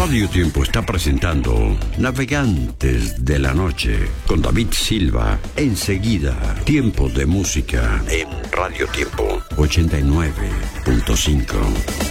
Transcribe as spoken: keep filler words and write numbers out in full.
Radio Tiempo está presentando Navegantes de la Noche con David Silva. Enseguida, Tiempo de Música en Radio Tiempo ochenta y nueve punto cinco.